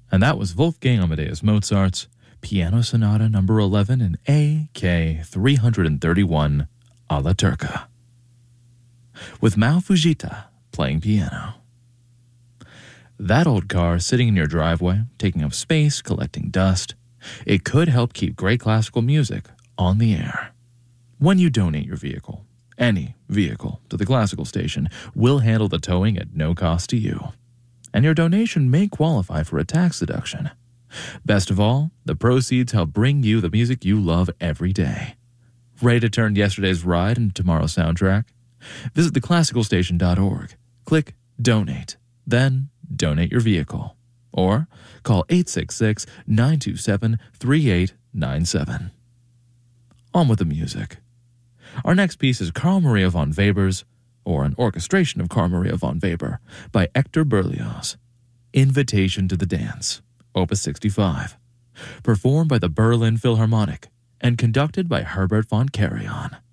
And that was Wolfgang Amadeus Mozart's Piano Sonata No. 11 in AK 331 alla Turca, with Mao Fujita playing piano. That old car sitting in your driveway, taking up space, collecting dust, it could help keep great classical music on the air. When you donate your vehicle, any vehicle, to the classical station, we'll handle the towing at no cost to you. And your donation may qualify for a tax deduction. Best of all, the proceeds help bring you the music you love every day. Ready to turn yesterday's ride into tomorrow's soundtrack? Visit theclassicalstation.org. Click Donate. Then donate your vehicle. Or call 866-927-3897. On with the music. Our next piece is Carl Maria von Weber's, or an orchestration of Carl Maria von Weber, by Hector Berlioz, Invitation to the Dance, Opus 65, performed by the Berlin Philharmonic and conducted by Herbert von Karajan.